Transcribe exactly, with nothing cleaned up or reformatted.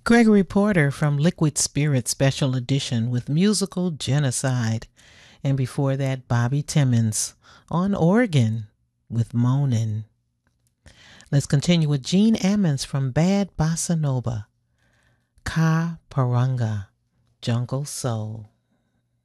Gregory Porter from Liquid Spirit Special Edition with Musical Genocide. And before that, Bobby Timmons on organ with Moanin'. Let's continue with Gene Ammons from Bad Bossa Nova. Ka Paranga, Jungle Soul.